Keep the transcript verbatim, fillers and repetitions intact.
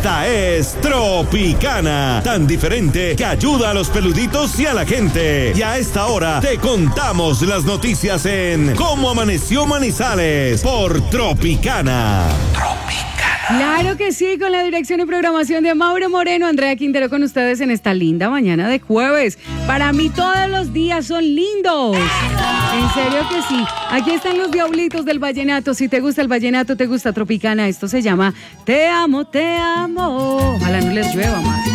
Esta es Tropicana, tan diferente que ayuda a los peluditos y a la gente. Y a esta hora te contamos las noticias en Cómo Amaneció Manizales por Tropicana. Tropicana. Claro que sí, con la dirección y programación de Mauro Moreno, Andrea Quintero con ustedes en esta linda mañana de jueves. Para mí todos los días son lindos. En serio que sí. Aquí están los diablitos del vallenato. Si te gusta el vallenato, te gusta Tropicana. Esto se llama Te amo, te amo. Ojalá no les llueva más.